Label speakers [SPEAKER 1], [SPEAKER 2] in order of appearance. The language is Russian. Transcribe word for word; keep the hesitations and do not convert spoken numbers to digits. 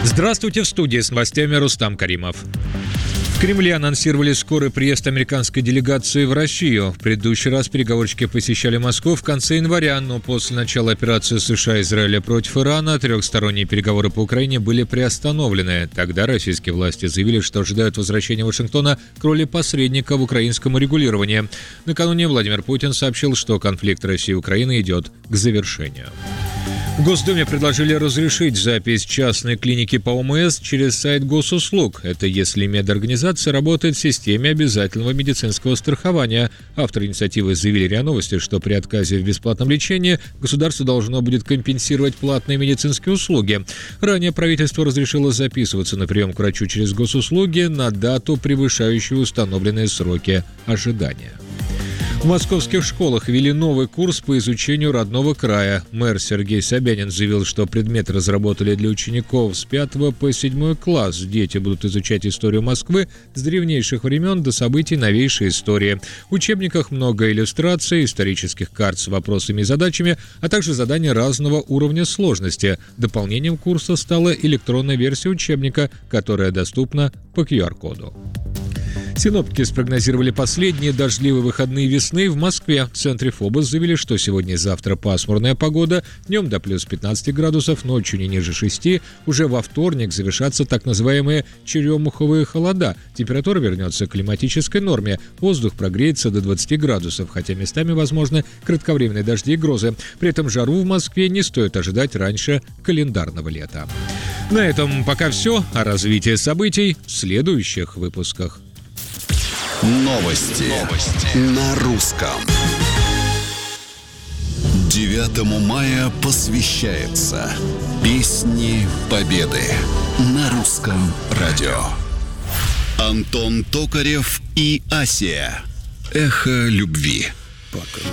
[SPEAKER 1] Здравствуйте, в студии с новостями Рустам Каримов. В Кремле анонсировали скорый приезд американской делегации в Россию. В предыдущий раз переговорщики посещали Москву в конце января, но после начала операции США и Израиля против Ирана трехсторонние переговоры по Украине были приостановлены. Тогда российские власти заявили, что ожидают возвращения Вашингтона к роли посредника в украинском урегулировании. Накануне Владимир Путин сообщил, что конфликт России и Украины идет к завершению. В Госдуме предложили разрешить запись частной клиники по ОМС через сайт госуслуг. Это если медорганизация работает в системе обязательного медицинского страхования. Авторы инициативы заявили РИА Новости, что при отказе в бесплатном лечении государство должно будет компенсировать платные медицинские услуги. Ранее правительство разрешило записываться на прием к врачу через госуслуги на дату, превышающую установленные сроки ожидания. В московских школах ввели новый курс по изучению родного края. Мэр Сергей Собянин заявил, что предмет разработали для учеников с пятого по седьмой класс. Дети будут изучать историю Москвы с древнейших времен до событий новейшей истории. В учебниках много иллюстраций, исторических карт с вопросами и задачами, а также задания разного уровня сложности. Дополнением курса стала электронная версия учебника, которая доступна по ку ар коду. Синоптики спрогнозировали последние дождливые выходные весны в Москве. В центре ФОБОС заявили, что сегодня и завтра пасмурная погода, днем до плюс пятнадцать градусов, ночью не ниже шести. Уже во вторник завершатся так называемые черемуховые холода. Температура вернется к климатической норме. Воздух прогреется до двадцати градусов, хотя местами возможны кратковременные дожди и грозы. При этом жару в Москве не стоит ожидать раньше календарного лета. На этом пока все. О развитии событий в следующих выпусках.
[SPEAKER 2] Новости. Новости на русском. девятому мая посвящается Песни Победы на русском радио. Антон Токарев и Асия. Эхо любви.
[SPEAKER 3] Пока.